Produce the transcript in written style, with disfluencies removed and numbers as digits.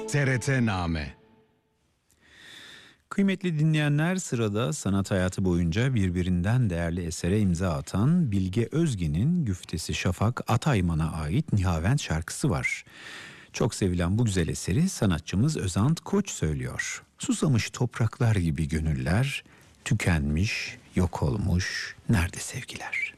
TRT-Name. Kıymetli dinleyenler, sırada sanat hayatı boyunca birbirinden değerli esere imza atan Bilge Özgen'in güftesi Şafak Atayman'a ait Nihavent şarkısı var. Çok sevilen bu güzel eseri sanatçımız Özant Koç söylüyor. Susamış topraklar gibi gönüller, tükenmiş, yok olmuş, nerede sevgiler?